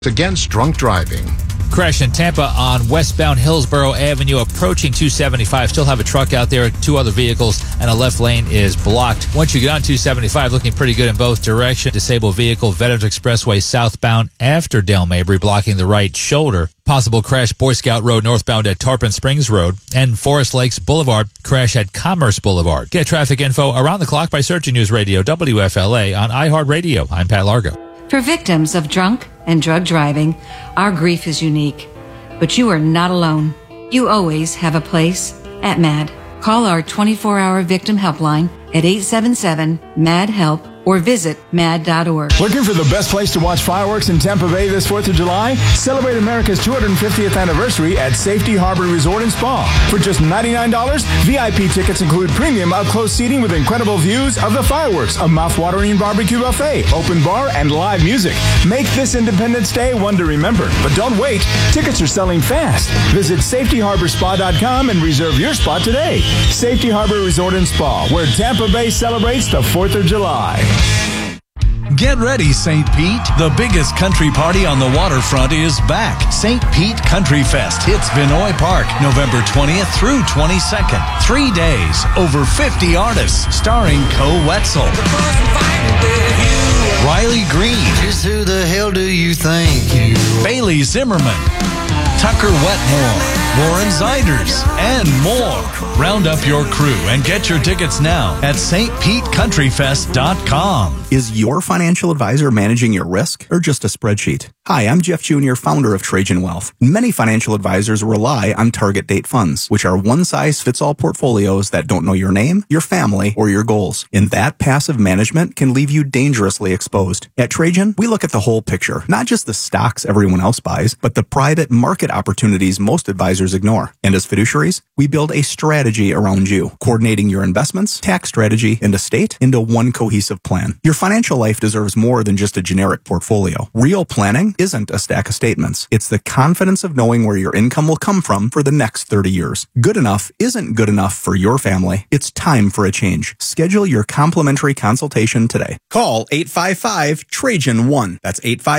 against drunk driving. Crash in Tampa on westbound Hillsborough Avenue approaching 275. Still have a truck out there, two other vehicles, and a left lane is blocked. Once you get on 275, looking pretty good in both directions. Disabled vehicle, Veterans Expressway southbound after Dale Mabry, blocking the right shoulder. Possible crash Boy Scout Road northbound at Tarpon Springs Road. And Forest Lakes Boulevard, crash at Commerce Boulevard. Get traffic info around the clock by searching News Radio WFLA on iHeartRadio. I'm Pat Largo. For victims of drunk and drug driving, our grief is unique. But you are not alone. You always have a place at MAD. Call our 24-hour victim helpline at 877-MAD-HELP or visit mad.org. Looking for the best place to watch fireworks in Tampa Bay this 4th of July? Celebrate America's 250th anniversary at Safety Harbor Resort and Spa. For just $99, VIP tickets include premium up-close seating with incredible views of the fireworks, a mouth-watering barbecue buffet, open bar, and live music. Make this Independence Day one to remember. But don't wait. Tickets are selling fast. Visit safetyharborspa.com and reserve your spot today. Safety Harbor Resort and Spa, where Tampa Bay celebrates the 4th of July. Get ready, St. Pete. The biggest country party on the waterfront is back. St. Pete Country Fest hits Vinoy Park November 20th through 22nd. 3 days, over 50 artists, starring Co Wetzel, Riley Green, Just who the hell do you think you are? Bailey Zimmerman, Tucker Wetmore, Warren Ziders, and more. Round up your crew and get your tickets now at stpetecountryfest.com. Is your financial advisor managing your risk or just a spreadsheet? Hi, I'm Jeff Jr., founder of Trajan Wealth. Many financial advisors rely on target date funds, which are one-size-fits-all portfolios that don't know your name, your family, or your goals. And that passive management can leave you dangerously exposed. At Trajan, we look at the whole picture, not just the stocks everyone else buys, but the private market opportunities most advisors ignore. And as fiduciaries, we build a strategy around you, coordinating your investments, tax strategy, and estate into one cohesive plan. Your financial life deserves more than just a generic portfolio. Real planning isn't a stack of statements. It's the confidence of knowing where your income will come from for the next 30 years. Good enough isn't good enough for your family. It's time for a change. Schedule your complimentary consultation today. Call 855-TRAJAN-1. That's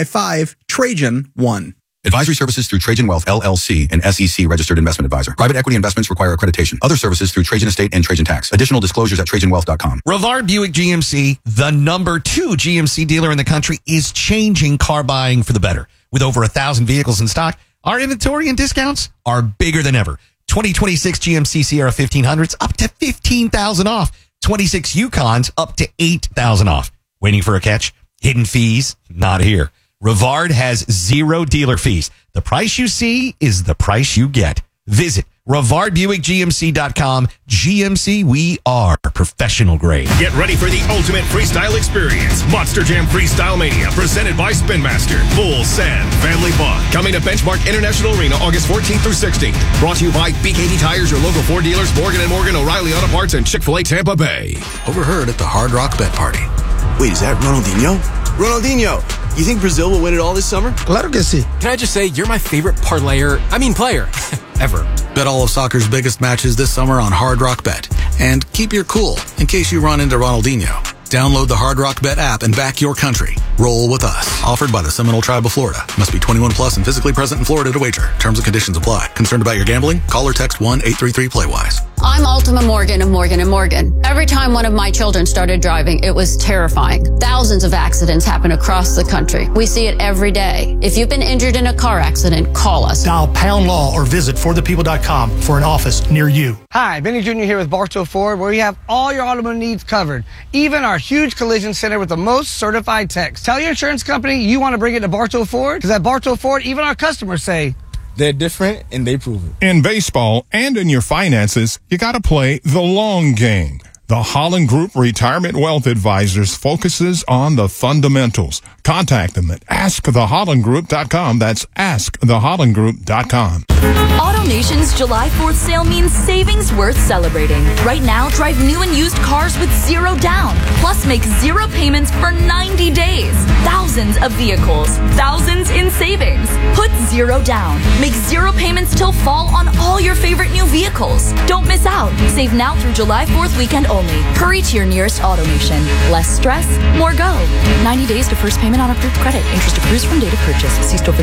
855-TRAJAN-1. Advisory services through Trajan Wealth, LLC, an SEC registered investment advisor. Private equity investments require accreditation. Other services through Trajan Estate and Trajan Tax. Additional disclosures at TrajanWealth.com. Rivard Buick GMC, the number 2 GMC dealer in the country, is changing car buying for the better. With over 1,000 vehicles in stock, our inventory and discounts are bigger than ever. 2026 GMC Sierra 1500s up to $15,000 off. 26 Yukons up to $8,000 off. Waiting for a catch? Hidden fees? Not here. Rivard has 0 dealer fees. The price you see is the price you get. Visit RivardBuickGMC.com. GMC, we are professional grade. Get ready for the ultimate freestyle experience. Monster Jam Freestyle Mania, presented by Spin Master. Full send family fun. Coming to Benchmark International Arena August 14th through 16th. Brought to you by BKT Tires, your local Ford dealers, Morgan & Morgan, O'Reilly Auto Parts, and Chick-fil-A Tampa Bay. Overheard at the Hard Rock Bet Party. Wait, is that Ronaldinho? Ronaldinho! You think Brazil will win it all this summer? Claro que sí. Can I just say, you're my favorite player, ever. Bet all of soccer's biggest matches this summer on Hard Rock Bet. And keep your cool in case you run into Ronaldinho. Download the Hard Rock Bet app and back your country. Roll with us. Offered by the Seminole Tribe of Florida. Must be 21 plus and physically present in Florida to wager. Terms and conditions apply. Concerned about your gambling? Call or text 1-833-PLAY-WISE. I'm Ultima Morgan of Morgan & Morgan. Every time one of my children started driving, it was terrifying. Thousands of accidents happen across the country. We see it every day. If you've been injured in a car accident, call us. Dial pound law or visit forthepeople.com for an office near you. Hi, Benny Jr. here with Bartow Ford, where we have all your automotive needs covered. Even our huge collision center with the most certified techs. Tell your insurance company you want to bring it to Bartow Ford, because at Bartow Ford, even our customers say, they're different, and they prove it. In baseball and in your finances, you got to play the long game. The Holland Group Retirement Wealth Advisors focuses on the fundamentals. Contact them at askthehollandgroup.com. That's askthehollandgroup.com. AutoNation's July 4th sale means savings worth celebrating. Right now, drive new and used cars with 0 down. Plus, make 0 payments for 90 days. Thousands of vehicles. Thousands in savings. Put 0 down. Make 0 payments till fall on all your favorite new vehicles. Don't miss out. Save now through July 4th weekend only. only. Hurry to your nearest AutoNation. Less stress, more go. 90 days to first payment on approved credit. Interest accrues from date of purchase. See store for